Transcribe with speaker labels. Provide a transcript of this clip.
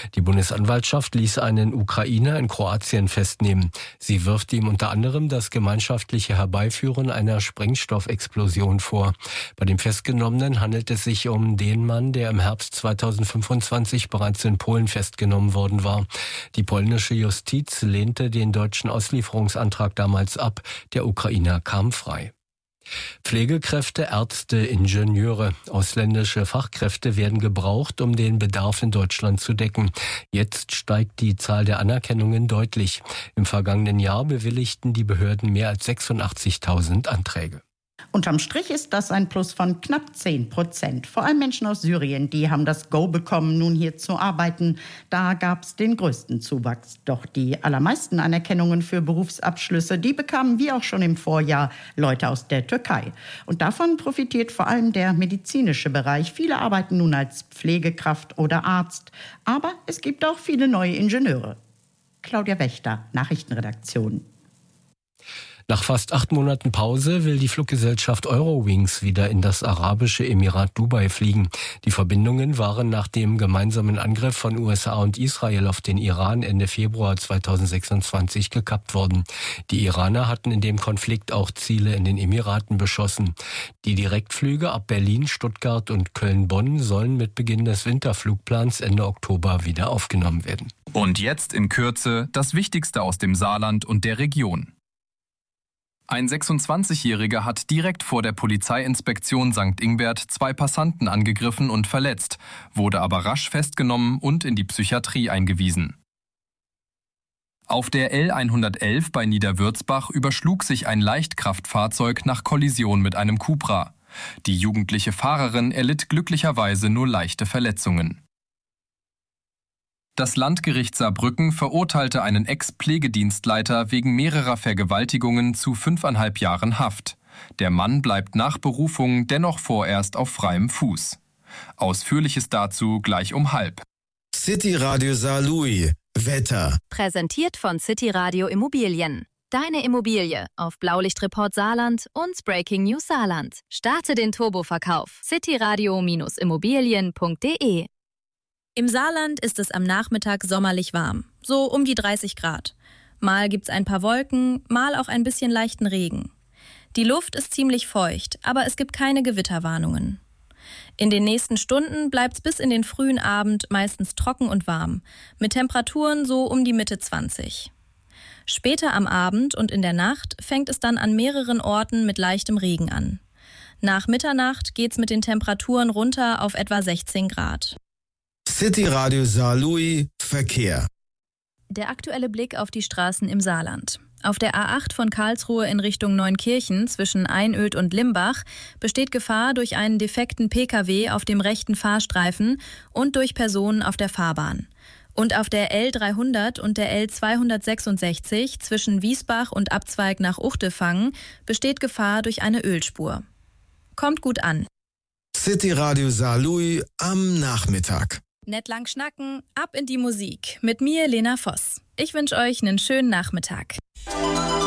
Speaker 1: Die Bundesanwaltschaft ließ einen Ukrainer in Kroatien festnehmen. Sie wirft ihm unter anderem das gemeinschaftliche Herbeiführen einer Sprengstoffexplosion vor. Bei dem Festgenommenen handelt es sich um den Mann, der im Herbst 2025 bereits in Polen festgenommen worden war. Die polnische Justiz lehnte den deutschen Auslieferungsantrag damals ab. Der Ukrainer kam frei. Pflegekräfte, Ärzte, Ingenieure, ausländische Fachkräfte werden gebraucht, um den Bedarf in Deutschland zu decken. Jetzt steigt die Zahl der Anerkennungen deutlich. Im vergangenen Jahr bewilligten die Behörden mehr als 86.000 Anträge.
Speaker 2: Unterm Strich ist das ein Plus von knapp 10%. Vor allem Menschen aus Syrien, die haben das Go bekommen, nun hier zu arbeiten. Da gab es den größten Zuwachs. Doch die allermeisten Anerkennungen für Berufsabschlüsse, die bekamen wie auch schon im Vorjahr Leute aus der Türkei. Und davon profitiert vor allem der medizinische Bereich. Viele arbeiten nun als Pflegekraft oder Arzt. Aber es gibt auch viele neue Ingenieure. Claudia Wächter, Nachrichtenredaktion.
Speaker 1: Nach fast 8 Monaten Pause will die Fluggesellschaft Eurowings wieder in das arabische Emirat Dubai fliegen. Die Verbindungen waren nach dem gemeinsamen Angriff von USA und Israel auf den Iran Ende Februar 2026 gekappt worden. Die Iraner hatten in dem Konflikt auch Ziele in den Emiraten beschossen. Die Direktflüge ab Berlin, Stuttgart und Köln-Bonn sollen mit Beginn des Winterflugplans Ende Oktober wieder aufgenommen werden.
Speaker 3: Und jetzt in Kürze das Wichtigste aus dem Saarland und der Region. Ein 26-Jähriger hat direkt vor der Polizeiinspektion St. Ingbert 2 Passanten angegriffen und verletzt, wurde aber rasch festgenommen und in die Psychiatrie eingewiesen. Auf der L111 bei Niederwürzbach überschlug sich ein Leichtkraftfahrzeug nach Kollision mit einem Cupra. Die jugendliche Fahrerin erlitt glücklicherweise nur leichte Verletzungen. Das Landgericht Saarbrücken verurteilte einen Ex-Pflegedienstleiter wegen mehrerer Vergewaltigungen zu 5,5 Jahren Haft. Der Mann bleibt nach Berufung dennoch vorerst auf freiem Fuß. Ausführliches dazu gleich um 12:30.
Speaker 4: City Radio Saarlouis. Wetter.
Speaker 5: Präsentiert von City Radio Immobilien. Deine Immobilie auf Blaulichtreport Saarland und Breaking News Saarland. Starte den Turboverkauf. cityradio-immobilien.de.
Speaker 6: Im Saarland ist es am Nachmittag sommerlich warm, so um die 30 Grad. Mal gibt's ein paar Wolken, mal auch ein bisschen leichten Regen. Die Luft ist ziemlich feucht, aber es gibt keine Gewitterwarnungen. In den nächsten Stunden bleibt's bis in den frühen Abend meistens trocken und warm, mit Temperaturen so um die Mitte 20. Später am Abend und in der Nacht fängt es dann an mehreren Orten mit leichtem Regen an. Nach Mitternacht geht's mit den Temperaturen runter auf etwa 16 Grad.
Speaker 4: City Radio Saarlouis Verkehr.
Speaker 6: Der aktuelle Blick auf die Straßen im Saarland. Auf der A8 von Karlsruhe in Richtung Neunkirchen zwischen Einöd und Limbach besteht Gefahr durch einen defekten Pkw auf dem rechten Fahrstreifen und durch Personen auf der Fahrbahn. Und auf der L300 und der L266 zwischen Wiesbach und Abzweig nach Uchtelfangen besteht Gefahr durch eine Ölspur. Kommt gut an.
Speaker 4: City Radio Saarlouis am Nachmittag.
Speaker 6: Nett lang schnacken, ab in die Musik. Mit mir, Lena Voss. Ich wünsche euch einen schönen Nachmittag.